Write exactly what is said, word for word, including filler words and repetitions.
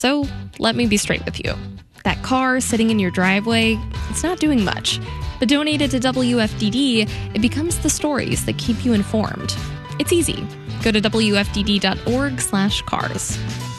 So let me be straight with you. That car sitting in your driveway, it's not doing much. But donated to W F D D, it becomes the stories that keep you informed. It's easy. Go to W F D D dot org slash cars.